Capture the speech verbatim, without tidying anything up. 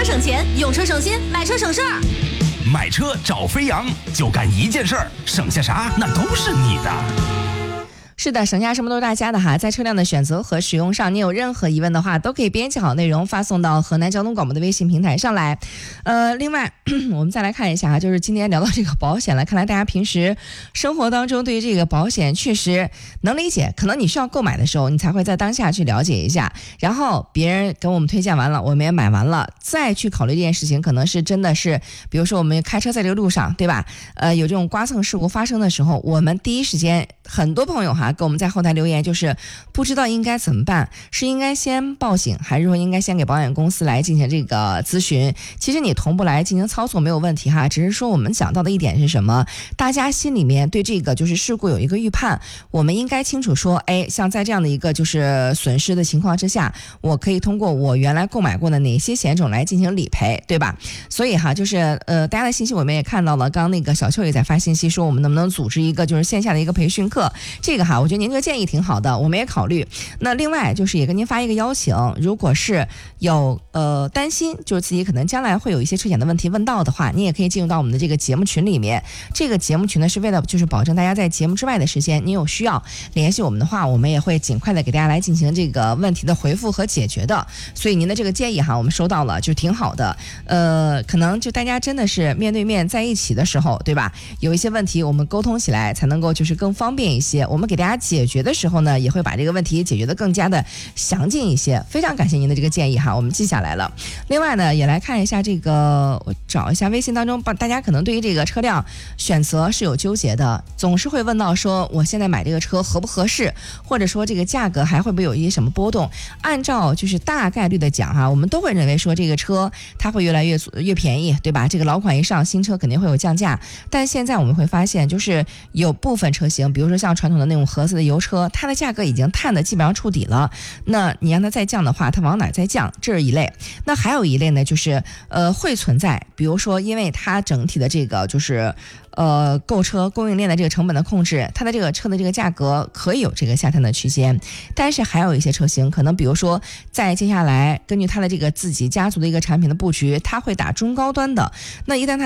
车省钱，用车省心，买车省事儿。 买车找飞扬，就干一件事儿，省下啥那都是你的。 是的，省下什么都是大家的哈。在车辆的选择和使用上，你有任何疑问的话，都可以编辑好内容发送到河南交通广播的微信平台上来。呃，另外我们再来看一下哈，就是今天聊到这个保险了，看来大家平时生活当中对于这个保险确实能理解，可能你需要购买的时候，你才会在当下去了解一下，然后别人给我们推荐完了，我们也买完了，再去考虑这件事情，可能是真的是，比如说我们开车在这个路上，对吧？呃，有这种刮蹭事故发生的时候，我们第一时间，很多朋友哈。给我们在后台留言，就是不知道应该怎么办，是应该先报警，还是说应该先给保险公司来进行这个咨询？其实你同步来进行操作没有问题哈，只是说我们讲到的一点是什么？大家心里面对这个就是事故有一个预判，我们应该清楚说，哎，像在这样的一个就是损失的情况之下，我可以通过我原来购买过的哪些险种来进行理赔，对吧？所以哈，就是呃，大家的信息我们也看到了，刚刚那个小秋也在发信息说，我们能不能组织一个就是线下的一个培训课？这个哈，我觉得您这个建议挺好的，我们也考虑。那另外就是也跟您发一个邀请，如果是有呃担心，就是自己可能将来会有一些车险的问题问到的话，你也可以进入到我们的这个节目群里面。这个节目群呢是为了就是保证大家在节目之外的时间，您有需要联系我们的话，我们也会尽快的给大家来进行这个问题的回复和解决的。所以您的这个建议哈，我们收到了，就挺好的。呃，可能就大家真的是面对面在一起的时候，对吧？有一些问题我们沟通起来才能够就是更方便一些。我们给大家解决的时候呢，也会把这个问题解决得更加的详尽一些。非常感谢您的这个建议哈，我们记下来了。另外呢，也来看一下这个，我找一下微信当中，大家可能对于这个车辆选择是有纠结的，总是会问到说，我现在买这个车合不合适，或者说这个价格还会不会有一些什么波动？按照就是大概率的讲哈，我们都会认为说这个车它会越来越越便宜，对吧？这个老款一上，新车肯定会有降价。但现在我们会发现，就是有部分车型，比如说像传统的那种合资的油车，它的价格已经探的基本上触底了。那你让它再降的话，它往哪再降？这是一类。那还有一类呢，就是呃会存在，比如说因为它整体的这个就是呃购车供应链的这个成本的控制，它的这个车的这个价格可以有这个下探的区间。但是还有一些车型，可能比如说在接下来根据它的这个自己家族的一个产品的布局，它会打中高端的。那一旦它